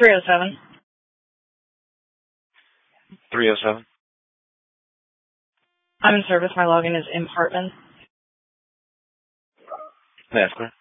307. 307. I'm in service. My login is Impartment. That's clear.